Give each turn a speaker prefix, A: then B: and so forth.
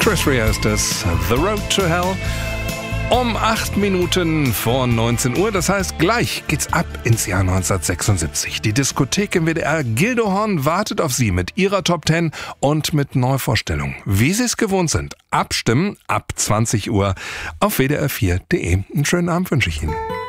A: Chris Rea ist das, The Road to Hell. Um 8 Minuten vor 19 Uhr, das heißt, gleich geht's ab ins Jahr 1976. Die Diskothek im WDR Gildehorn wartet auf Sie mit ihrer Top 10 und mit Neuvorstellungen. Wie Sie es gewohnt sind, abstimmen ab 20 Uhr auf wdr4.de. Einen schönen Abend wünsche ich Ihnen.